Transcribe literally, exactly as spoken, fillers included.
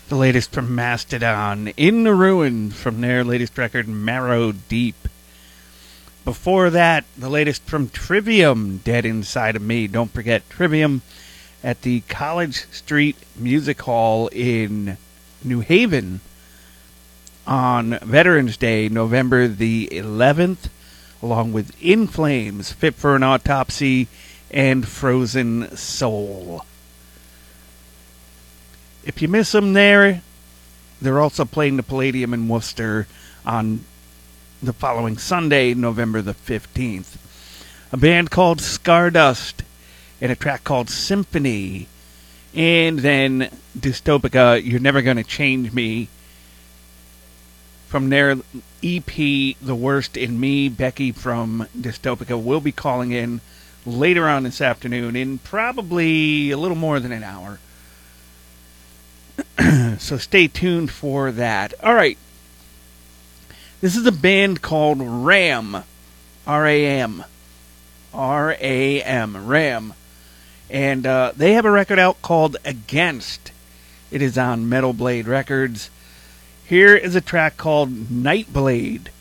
The latest from Mastodon, In the Ruin, from their latest record, Marrow Deep. Before that, the latest from Trivium, Dead Inside of Me. Don't forget Trivium at the College Street Music Hall in New Haven on Veterans Day, November the eleventh, along with In Flames, Fit for an Autopsy, and Frozen Soul. If you miss them there, they're also playing the Palladium in Worcester on the following Sunday, November the fifteenth. A band called Scardust and a track called Symphony. And then Dystopica, You're Never Gonna Change Me. From their E P, The Worst in Me, Becky from Dystopica will be calling in later on this afternoon in probably a little more than an hour. So stay tuned for that. All right. This is a band called Ram. R A M. R A M. Ram. And uh, they have a record out called Against. It is on Metal Blade Records. Here is a track called Nightblade.